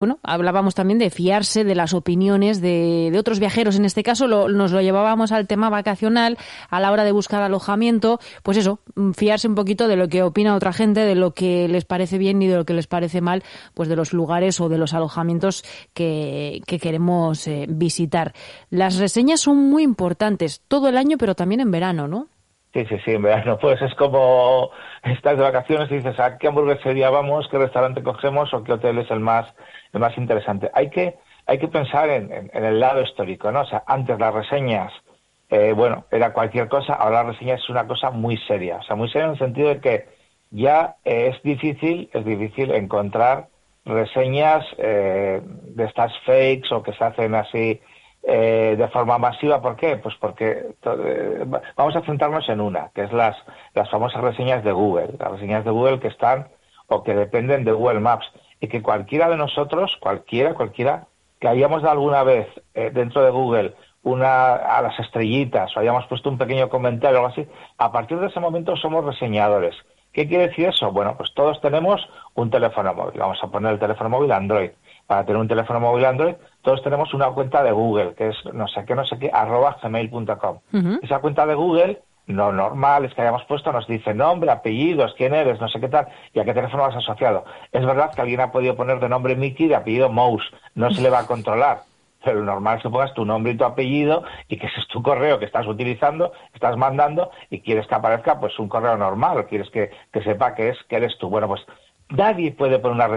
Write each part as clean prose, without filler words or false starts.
bueno, hablábamos también de fiarse de las opiniones de otros viajeros. En este caso nos lo llevábamos al tema vacacional a la hora de buscar alojamiento. Pues eso, fiarse un poquito de lo que opina otra gente, de lo que les parece bien y de lo que les parece mal, pues de los lugares o de los alojamientos que queremos visitar. Las reseñas son muy importantes todo el año, pero también en verano, ¿no? Sí, en verano, pues es como estás de vacaciones y dices, ¿a qué hamburguesería vamos? ¿Qué restaurante cogemos? ¿O qué hotel es el más interesante? Hay que pensar en el lado histórico, ¿no? O sea, antes las reseñas, era cualquier cosa, ahora las reseñas es una cosa muy seria. O sea, muy seria en el sentido de que ya es difícil encontrar reseñas de estas fakes o que se hacen así de forma masiva. ¿Por qué? Pues porque vamos a centrarnos en una, que es las famosas reseñas de Google, las reseñas de Google que están o que dependen de Google Maps, y que cualquiera de nosotros, cualquiera, que hayamos dado alguna vez dentro de Google a las estrellitas o hayamos puesto un pequeño comentario o algo así, a partir de ese momento somos reseñadores. ¿Qué quiere decir eso? Bueno, pues todos tenemos un teléfono móvil. Vamos a poner el teléfono móvil Android. Para tener un teléfono móvil Android, todos tenemos una cuenta de Google, que es no sé qué, @gmail.com. Uh-huh. Esa cuenta de Google, lo normal es que hayamos puesto, nos dice nombre, apellidos, quién eres, no sé qué tal, y a qué teléfono vas asociado. Es verdad que alguien ha podido poner de nombre Mickey y de apellido Mouse. No se le va a controlar. Pero lo normal es que pongas tu nombre y tu apellido y que ese es tu correo que estás utilizando, estás mandando, y quieres que aparezca pues un correo normal, o quieres que sepa que eres tú. Bueno, pues nadie puede poner una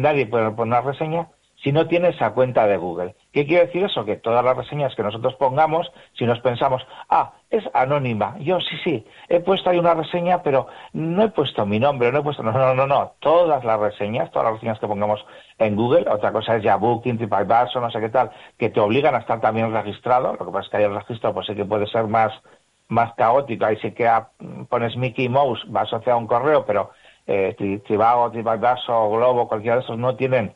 reseña si no tiene esa cuenta de Google. ¿Qué quiere decir eso? Que todas las reseñas que nosotros pongamos, si nos pensamos, es anónima, yo sí, he puesto ahí una reseña, pero no he puesto mi nombre, no. Todas las reseñas que pongamos en Google, otra cosa es ya Booking, TripAdvisor, no sé qué tal, que te obligan a estar también registrado. Lo que pasa es que ahí el registro pues sí que puede ser más caótico. Ahí sí que pones Mickey Mouse, va asociado a un correo, pero Trivago, TripAdvisor, Globo, cualquiera de esos no tienen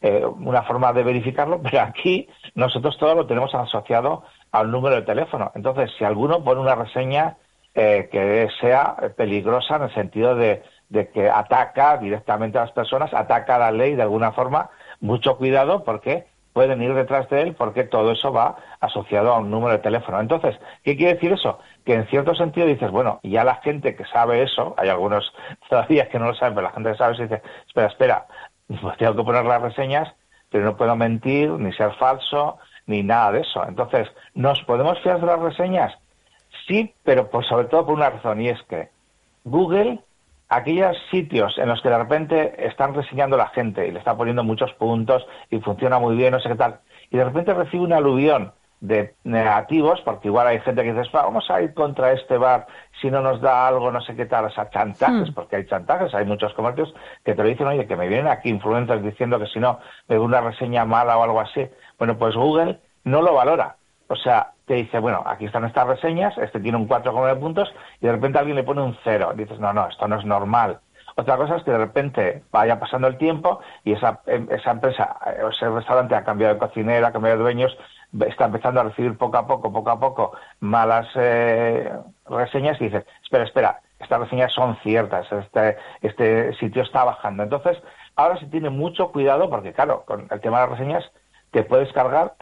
una forma de verificarlo, pero aquí nosotros todo lo tenemos asociado a un número de teléfono. Entonces, si alguno pone una reseña que sea peligrosa en el sentido de que ataca directamente a las personas, ataca a la ley de alguna forma, mucho cuidado, porque pueden ir detrás de él, porque todo eso va asociado a un número de teléfono. Entonces, ¿qué quiere decir eso? Que en cierto sentido dices, bueno, ya la gente que sabe eso, hay algunos todavía que no lo saben, pero la gente que sabe eso dice, espera, pues tengo que poner las reseñas, pero no puedo mentir, ni ser falso, ni nada de eso. Entonces, ¿nos podemos fiar de las reseñas? Sí, pero sobre todo por una razón, y es que Google, aquellos sitios en los que de repente están reseñando la gente y le está poniendo muchos puntos y funciona muy bien, no sé qué tal, y de repente recibe un aluvión de negativos, porque igual hay gente que dice, vamos a ir contra este bar si no nos da algo, no sé qué tal, o sea, chantajes, porque hay chantajes, hay muchos comercios que te lo dicen, oye, que me vienen aquí influencers diciendo que si no me da una reseña mala o algo así. Bueno, pues Google no lo valora. O sea, te dice, bueno, aquí están estas reseñas, este tiene un 4,9 puntos, y de repente alguien le pone un 0. Dices, no, esto no es normal. Otra cosa es que de repente vaya pasando el tiempo y esa empresa, ese restaurante ha cambiado de cocinera, ha cambiado de dueños, está empezando a recibir poco a poco malas reseñas, y dices, espera, estas reseñas son ciertas, este sitio está bajando. Entonces, ahora se tiene mucho cuidado, porque claro, con el tema de las reseñas te puedes cargar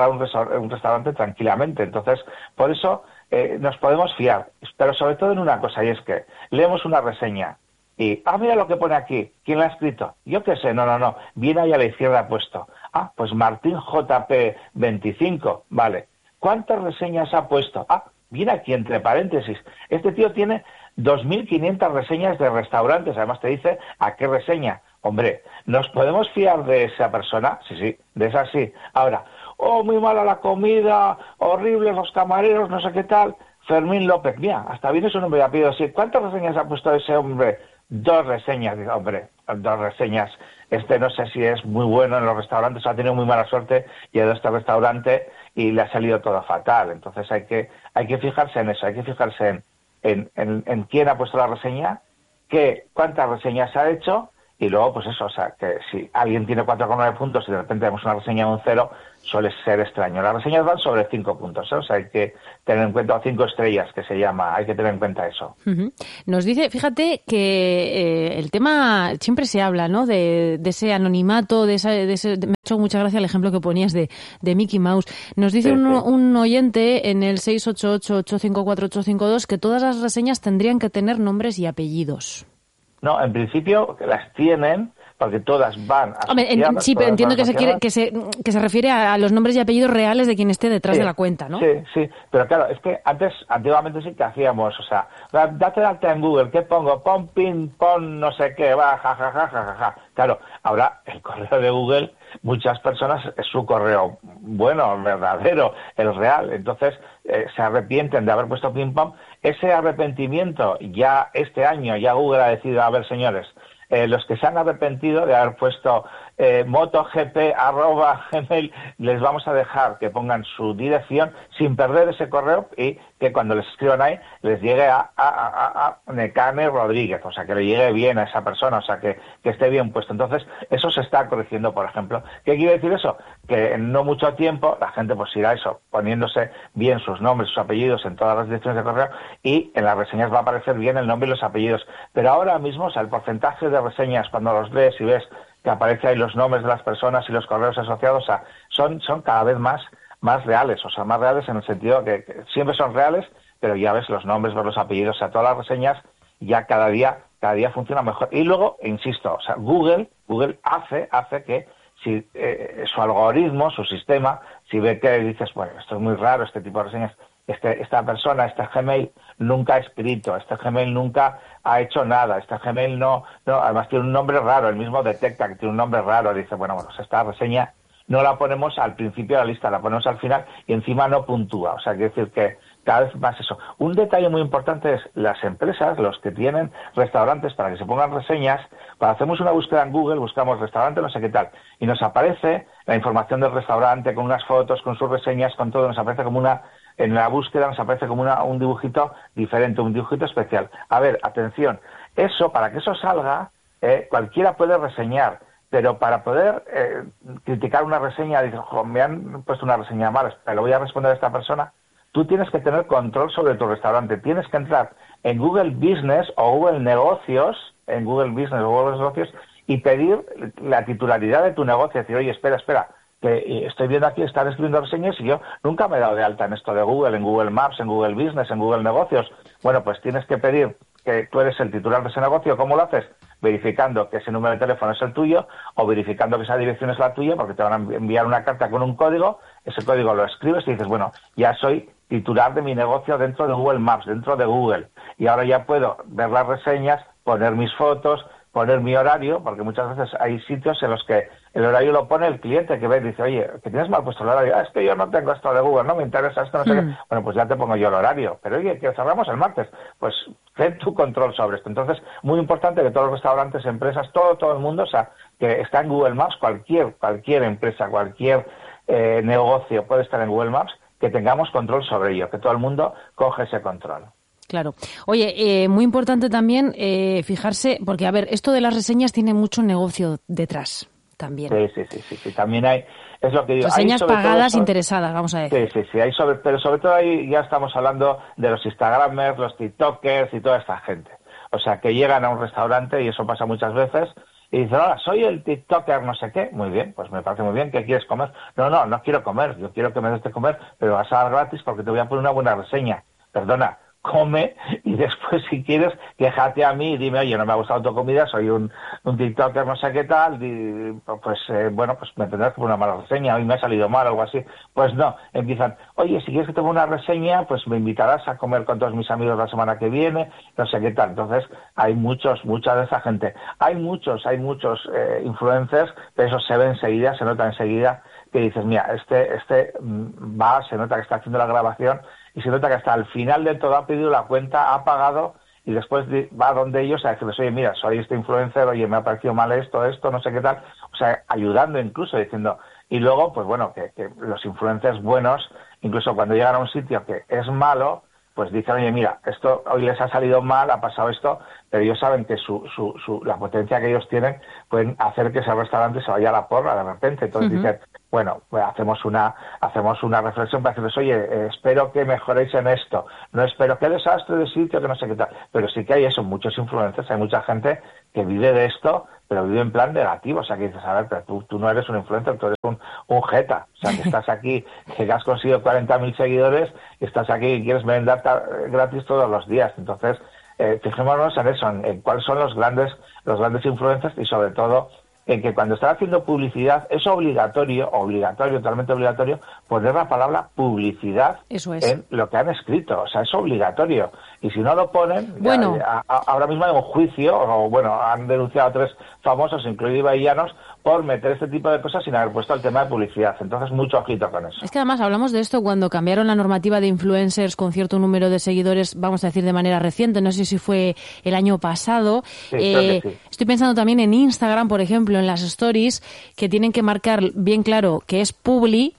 un restaurante tranquilamente. Entonces, por eso nos podemos fiar, pero sobre todo en una cosa, y es que leemos una reseña y, mira lo que pone aquí, ¿quién la ha escrito? Yo qué sé, no, viene ahí a la izquierda puesto. Pues Martín JP25, vale. ¿Cuántas reseñas ha puesto? Viene aquí entre paréntesis. Este tío tiene 2.500 reseñas de restaurantes, además te dice a qué reseña. Hombre, ¿nos podemos fiar de esa persona? Sí, de esa sí. Ahora, muy mala la comida, horribles los camareros, no sé qué tal. Fermín López, mira, hasta viene su nombre y apellido así. ¿Cuántas reseñas ha puesto ese hombre? 2 reseñas. Digo, hombre, 2 reseñas. No sé si es muy bueno en los restaurantes, ha tenido muy mala suerte y ha ido a este restaurante y le ha salido todo fatal. Entonces hay que fijarse en eso, hay que fijarse en quién ha puesto la reseña, cuántas reseñas ha hecho Y luego, pues eso, o sea, que si alguien tiene 4,9 puntos y de repente vemos una reseña de un 0, suele ser extraño. Las reseñas van sobre 5 puntos, ¿eh? O sea, hay que tener en cuenta, 5 estrellas, que se llama, hay que tener en cuenta eso. Uh-huh. Nos dice, fíjate que el tema, siempre se habla, ¿no?, de ese anonimato, de ese, me ha hecho mucha gracia el ejemplo que ponías de Mickey Mouse. Nos dice un oyente en el 688-854-852 que todas las reseñas tendrían que tener nombres y apellidos. No, en principio las tienen, porque todas van asociadas. Hombre, sí, pero entiendo que se refiere a los nombres y apellidos reales de quien esté detrás de la cuenta, ¿no? Sí, pero claro, es que antiguamente sí que hacíamos, o sea, date de alta en Google, ¿qué pongo? Pon pin, pon no sé qué, va, ja. Claro, ahora el correo de Google, muchas personas es su correo bueno, verdadero, el real, entonces se arrepienten de haber puesto pin, pom. Ese arrepentimiento, ya este año, ya Google ha decidido, a ver, señores, los que se han arrepentido de haber puesto motogp@gmail, les vamos a dejar que pongan su dirección sin perder ese correo y que cuando les escriban ahí les llegue a Necane Rodríguez, o sea, que le llegue bien a esa persona, o sea, que esté bien puesto. Entonces, eso se está corrigiendo, por ejemplo. ¿Qué quiere decir eso? Que en no mucho tiempo la gente pues irá eso, poniéndose bien sus nombres, sus apellidos en todas las direcciones de correo y en las reseñas va a aparecer bien el nombre y los apellidos. Pero ahora mismo, o sea, el porcentaje de reseñas cuando los lees y ves que aparece ahí los nombres de las personas y los correos asociados, o sea, son cada vez más reales, o sea, más reales en el sentido que siempre son reales, pero ya ves los nombres, ves los apellidos, o sea, todas las reseñas ya cada día funciona mejor. Y luego, insisto, o sea, Google hace que si su algoritmo, su sistema, si ve que dices, bueno, esto es muy raro, este tipo de reseñas, esta persona, este Gmail nunca ha escrito, este Gmail nunca ha hecho nada, este Gmail no, además tiene un nombre raro, el mismo detecta que tiene un nombre raro, dice, bueno, pues esta reseña no la ponemos al principio de la lista, la ponemos al final y encima no puntúa, o sea, quiere decir que cada vez más eso. Un detalle muy importante es las empresas, los que tienen restaurantes para que se pongan reseñas, cuando hacemos una búsqueda en Google, buscamos restaurante no sé qué tal, y nos aparece la información del restaurante con unas fotos, con sus reseñas, con todo, nos aparece como en la búsqueda nos aparece como un dibujito diferente, un dibujito especial. A ver, atención, eso, para que eso salga, cualquiera puede reseñar, pero para poder criticar una reseña, dices, me han puesto una reseña mala, le voy a responder a esta persona, tú tienes que tener control sobre tu restaurante, tienes que entrar en Google Business o Google Negocios, y pedir la titularidad de tu negocio, decir, oye, espera, que estoy viendo aquí, están escribiendo reseñas y yo nunca me he dado de alta en esto de Google, en Google Maps, en Google Business, en Google Negocios. Bueno, pues tienes que pedir que tú eres el titular de ese negocio. ¿Cómo lo haces? Verificando que ese número de teléfono es el tuyo o verificando que esa dirección es la tuya, porque te van a enviar una carta con un código, ese código lo escribes y dices, bueno, ya soy titular de mi negocio dentro de Google Maps, dentro de Google, y ahora ya puedo ver las reseñas, poner mis fotos, poner mi horario, porque muchas veces hay sitios en los que el horario lo pone el cliente que ve y dice, oye, que tienes mal puesto el horario, es que yo no tengo esto de Google, no me interesa esto, no sé qué. Bueno, pues ya te pongo yo el horario, pero oye, que cerramos el martes, pues ten tu control sobre esto. Entonces, muy importante que todos los restaurantes, empresas, todo el mundo, o sea, que está en Google Maps, cualquier empresa, cualquier negocio puede estar en Google Maps, que tengamos control sobre ello, que todo el mundo coge ese control. Claro. Oye, muy importante también fijarse, porque, a ver, esto de las reseñas tiene mucho negocio detrás también. Sí. También hay, es lo que digo. Reseñas pagadas interesadas, vamos a decir. Sí. Pero sobre todo ahí ya estamos hablando de los Instagramers, los TikTokers y toda esta gente. O sea, que llegan a un restaurante, y eso pasa muchas veces, y dicen, hola, soy el TikToker no sé qué. Muy bien, pues me parece muy bien. ¿Qué quieres comer? No quiero comer. Yo quiero que me des de comer, pero vas a dar gratis porque te voy a poner una buena reseña. Perdona, come y después, si quieres, quéjate a mí y dime, oye, no me ha gustado tu comida, soy un TikToker no sé qué tal, y, pues bueno, pues me tendrás que poner una mala reseña, hoy me ha salido mal o algo así. Pues no, empiezan, oye, si quieres que te ponga una reseña, pues me invitarás a comer con todos mis amigos la semana que viene, no sé qué tal. Entonces, hay mucha de esa gente. Hay muchos influencers, pero eso se ve enseguida, se nota enseguida, que dices, mira, se nota que está haciendo la grabación, y se nota que hasta el final de todo ha pedido la cuenta, ha pagado, y después va donde ellos a decirles, oye, mira, soy este influencer, oye, me ha parecido mal esto, no sé qué tal, o sea, ayudando incluso, diciendo, y luego, pues bueno, que los influencers buenos, incluso cuando llegan a un sitio que es malo, pues dicen, oye, mira, esto hoy les ha salido mal, ha pasado esto, pero ellos saben que la potencia que ellos tienen pueden hacer que ese restaurante se vaya a la porra de repente. Entonces dicen, bueno, pues hacemos una reflexión para decirles, oye, espero que mejoréis en esto, no espero, qué desastre de sitio, que no sé qué tal. Pero sí que hay eso, muchos influencers, hay mucha gente que vive de esto, pero vive en plan negativo. O sea, que dices, a ver, pero tú no eres un influencer, tú eres un jeta. O sea, que estás aquí, que has conseguido 40.000 seguidores, y estás aquí y quieres vender gratis todos los días. Entonces, fijémonos en eso, en cuáles son los grandes influencers, y sobre todo en que cuando están haciendo publicidad es obligatorio, totalmente obligatorio, poner la palabra publicidad en lo que han escrito. O sea, es obligatorio. Y si no lo ponen, bueno, ahora mismo hay un juicio, o bueno, han denunciado a 3 famosos, incluido Ibai Llanos, por meter este tipo de cosas sin haber puesto el tema de publicidad. Entonces, mucho ojito con eso. Es que además hablamos de esto cuando cambiaron la normativa de influencers con cierto número de seguidores, vamos a decir de manera reciente, no sé si fue el año pasado. Sí, creo que sí. Estoy pensando también en Instagram, por ejemplo, en las stories, que tienen que marcar bien claro que es publi,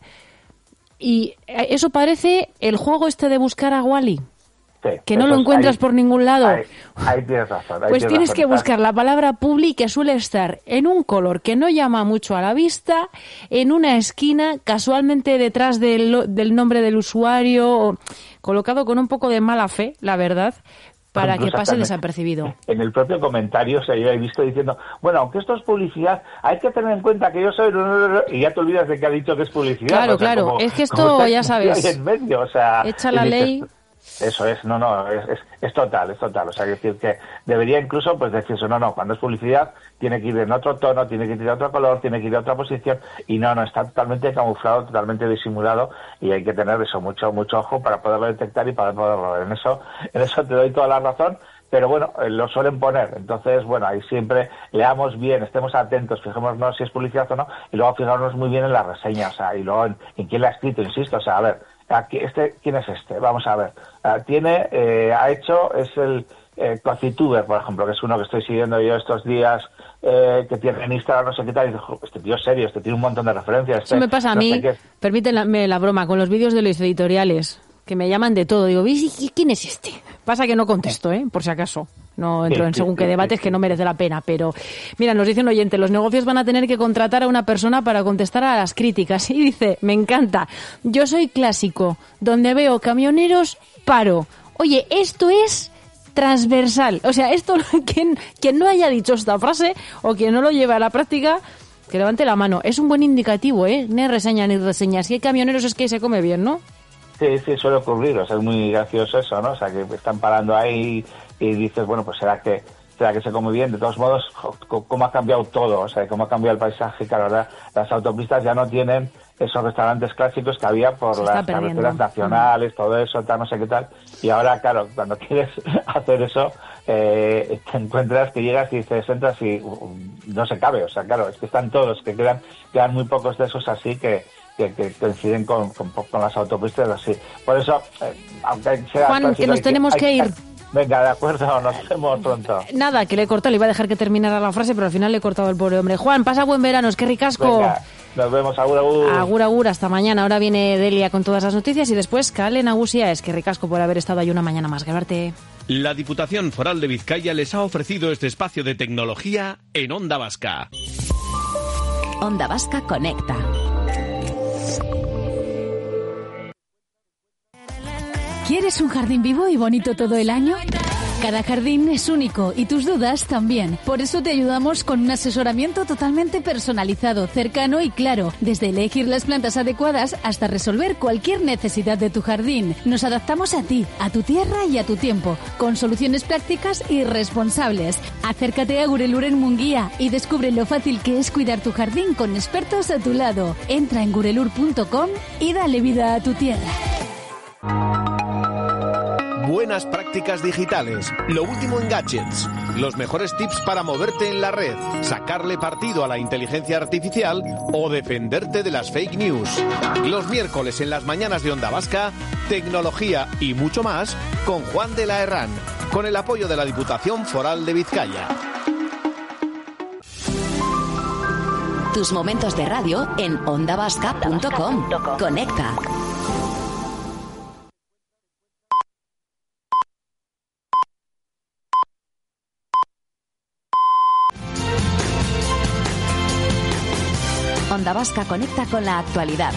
y eso parece el juego este de buscar a Wally. Sí, que no lo encuentras por ningún lado. Ahí tienes razón. Pues tienes que buscar la palabra publi, que suele estar en un color que no llama mucho a la vista, en una esquina, casualmente detrás del nombre del usuario, colocado con un poco de mala fe, la verdad, para que pase desapercibido. En el propio comentario, o sea, yo he visto diciendo, bueno, aunque esto es publicidad, hay que tener en cuenta que yo soy... Y ya te olvidas de que ha dicho que es publicidad. Claro, o sea, claro, es que esto, ya sabes, en medio, o sea, echa la ley... Eso es, es total. O sea, es decir, que debería incluso pues decir eso, no, cuando es publicidad tiene que ir en otro tono, tiene que ir de otro color, tiene que ir de otra posición, y no, está totalmente camuflado, totalmente disimulado, y hay que tener eso, mucho ojo para poderlo detectar y para poderlo ver. En eso te doy toda la razón. Pero bueno, lo suelen poner. Entonces, bueno, ahí siempre leamos bien, estemos atentos, fijémonos si es publicidad o no, y luego fijarnos muy bien en la reseña, o sea, y luego en quién la ha escrito, insisto, o sea, a ver, ¿quién es este? Vamos a ver. Es el Cocituber, por ejemplo, que es uno que estoy siguiendo yo estos días, que tiene en Instagram no sé qué tal, y digo, este tío es serio, este tiene un montón de referencias. Eso me pasa a mí, permíteme la broma, con los vídeos de los editoriales, que me llaman de todo. Digo, ¿quién es este? Pasa que no contesto, por si acaso. No entro en según qué debates que no merece la pena. Pero, mira, nos dice un oyente, los negocios van a tener que contratar a una persona para contestar a las críticas. Y dice, me encanta, yo soy clásico, donde veo camioneros, paro. Oye, esto es transversal. O sea, esto, quien no haya dicho esta frase o quien no lo lleve a la práctica, que levante la mano. Es un buen indicativo, Ni reseñas. Si hay camioneros es que se come bien, ¿no? Sí, suele ocurrir, o sea, es muy gracioso eso, ¿no? O sea, que están parando ahí y dices, bueno, pues será que se come bien. De todos modos, cómo ha cambiado todo, o sea, cómo ha cambiado el paisaje, que la verdad, las autopistas ya no tienen esos restaurantes clásicos que había por las carreteras nacionales, todo eso, tal, no sé qué tal. Y ahora, claro, cuando quieres hacer eso, te encuentras que llegas y dices, entras y no se cabe, o sea, claro, es que están todos, que quedan muy pocos de esos así que coinciden con las autopistas así. Por eso, aunque sea... Juan, que nos tenemos que ir. Venga, de acuerdo, nos vemos pronto. Nada, que le he cortado, le iba a dejar que terminara la frase, pero al final le he cortado al pobre hombre. Juan, pasa buen verano, es que ricasco. Venga, nos vemos, agur. Agur, hasta mañana. Ahora viene Delia con todas las noticias y después Kale Nagusia, es que ricasco por haber estado ahí una mañana más. Grabarte. La Diputación Foral de Vizcaya les ha ofrecido este espacio de tecnología en Onda Vasca. Onda Vasca Conecta. ¿Quieres un jardín vivo y bonito todo el año? Cada jardín es único y tus dudas también. Por eso te ayudamos con un asesoramiento totalmente personalizado, cercano y claro. Desde elegir las plantas adecuadas hasta resolver cualquier necesidad de tu jardín. Nos adaptamos a ti, a tu tierra y a tu tiempo, con soluciones prácticas y responsables. Acércate a Gurelur en Munguía y descubre lo fácil que es cuidar tu jardín con expertos a tu lado. Entra en gurelur.com y dale vida a tu tierra. Buenas prácticas digitales, lo último en gadgets, los mejores tips para moverte en la red, sacarle partido a la inteligencia artificial o defenderte de las fake news. Los miércoles en las mañanas de Onda Vasca, tecnología y mucho más con Juan de la Herrán, con el apoyo de la Diputación Foral de Vizcaya. Tus momentos de radio en ondavasca.com. Conecta. Onda Vasca conecta con la actualidad.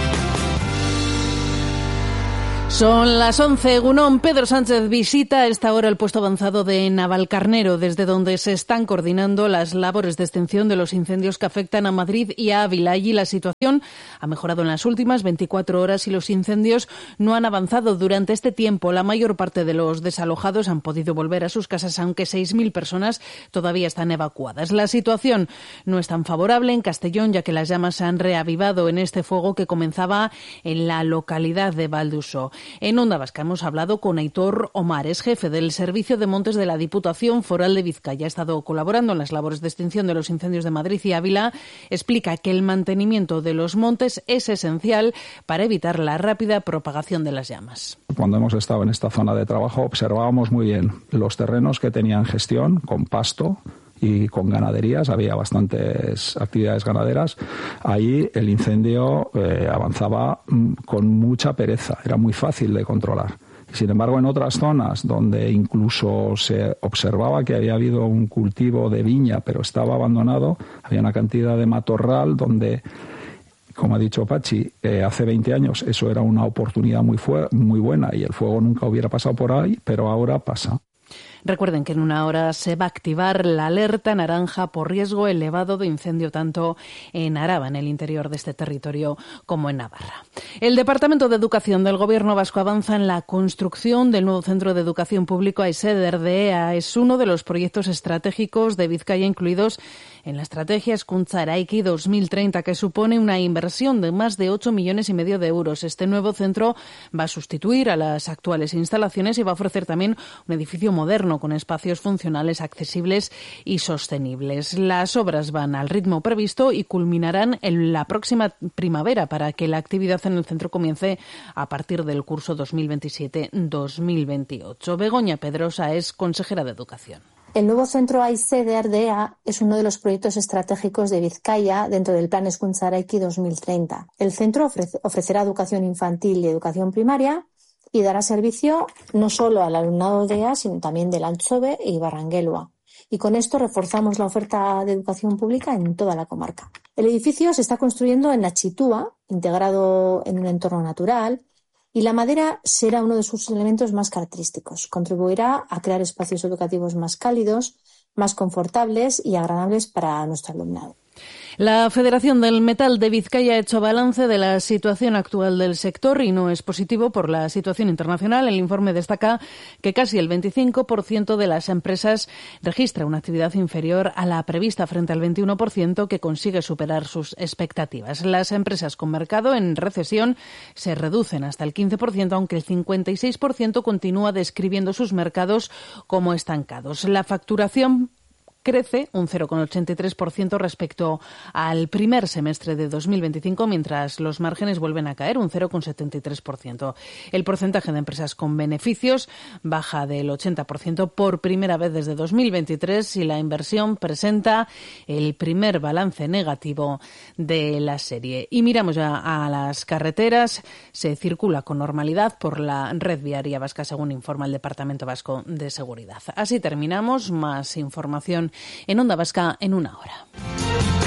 Son las 11. Egunon. Pedro Sánchez visita a esta hora el puesto avanzado de Navalcarnero, desde donde se están coordinando las labores de extinción de los incendios que afectan a Madrid y a Ávila. Allí la situación ha mejorado en las últimas 24 horas y los incendios no han avanzado durante este tiempo. La mayor parte de los desalojados han podido volver a sus casas, aunque 6.000 personas todavía están evacuadas. La situación no es tan favorable en Castellón, ya que las llamas se han reavivado en este fuego que comenzaba en la localidad de Valduso. En Onda Vasca hemos hablado con Aitor Omares, jefe del Servicio de Montes de la Diputación Foral de Vizcaya. Ha estado colaborando en las labores de extinción de los incendios de Madrid y Ávila. Explica que el mantenimiento de los montes es esencial para evitar la rápida propagación de las llamas. Cuando hemos estado en esta zona de trabajo observábamos muy bien los terrenos que tenían gestión con pasto y con ganaderías, había bastantes actividades ganaderas. Ahí el incendio avanzaba con mucha pereza, era muy fácil de controlar. Sin embargo, en otras zonas donde incluso se observaba que había habido un cultivo de viña, pero estaba abandonado, había una cantidad de matorral donde, como ha dicho Pachi, hace 20 años eso era una oportunidad muy buena y el fuego nunca hubiera pasado por ahí, pero ahora pasa. Recuerden que en una hora se va a activar la alerta naranja por riesgo elevado de incendio tanto en Araba, en el interior de este territorio, como en Navarra. El Departamento de Educación del Gobierno vasco avanza en la construcción del nuevo Centro de Educación Público Aizeder de EA. Es uno de los proyectos estratégicos de Vizcaya incluidos en la estrategia Hezkuntza Eraiki 2030, que supone una inversión de más de 8,5 millones de euros. Este nuevo centro va a sustituir a las actuales instalaciones y va a ofrecer también un edificio moderno con espacios funcionales, accesibles y sostenibles. Las obras van al ritmo previsto y culminarán en la próxima primavera para que la actividad en el centro comience a partir del curso 2027-2028. Begoña Pedrosa es consejera de Educación. El nuevo centro Aizeder de EA es uno de los proyectos estratégicos de Vizcaya dentro del Plan Hezkuntza Eraiki 2030. El centro ofrecerá educación infantil y educación primaria y dará servicio no solo al alumnado de EA, sino también del Antxobe y Barrangelua. Y con esto reforzamos la oferta de educación pública en toda la comarca. El edificio se está construyendo en Nachitúa, integrado en un entorno natural, y la madera será uno de sus elementos más característicos. Contribuirá a crear espacios educativos más cálidos, más confortables y agradables para nuestro alumnado. La Federación del Metal de Vizcaya ha hecho balance de la situación actual del sector y no es positivo por la situación internacional. El informe destaca que casi el 25% de las empresas registra una actividad inferior a la prevista frente al 21% que consigue superar sus expectativas. Las empresas con mercado en recesión se reducen hasta el 15%, aunque el 56% continúa describiendo sus mercados como estancados. La facturación crece un 0,83% respecto al primer semestre de 2025, mientras los márgenes vuelven a caer un 0,73%. El porcentaje de empresas con beneficios baja del 80% por primera vez desde 2023 y la inversión presenta el primer balance negativo de la serie. Y miramos ya a las carreteras. Se circula con normalidad por la red viaria vasca, según informa el Departamento Vasco de Seguridad. Así terminamos. Más información en Onda Vasca en una hora.